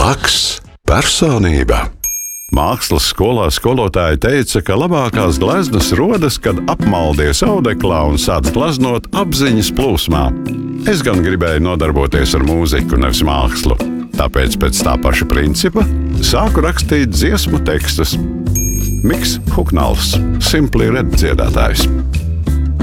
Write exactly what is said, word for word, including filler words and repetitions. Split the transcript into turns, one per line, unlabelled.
Blakus personība. Mākslas skolā skolotāja teica, ka labākās gleznas rodas, kad apmaldies audeklā un sāc glaznot apziņas plūsmā. Es gan gribēju nodarboties ar mūziku, nevis mākslu. Tāpēc pēc tā paša principa sāku rakstīt dziesmu tekstus. Miks Huknals, Simply Red dziedātājs.